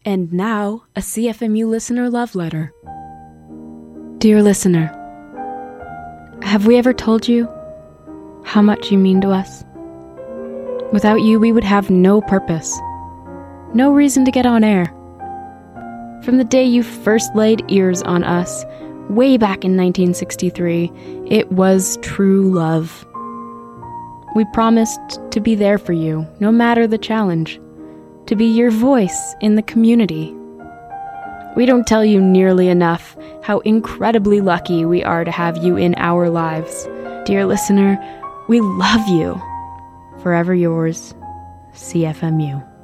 And now, a CFMU listener love letter. Dear listener, have we ever told you how much you mean to us? Without you, we would have no purpose, no reason to get on air. From the day you first laid ears on us, way back in 1963, it was true love. We promised to be there for you, no matter the challenge, to be your voice in the community. We don't tell you nearly enough how incredibly lucky we are to have you in our lives. Dear listener, we love you. Forever yours, CFMU.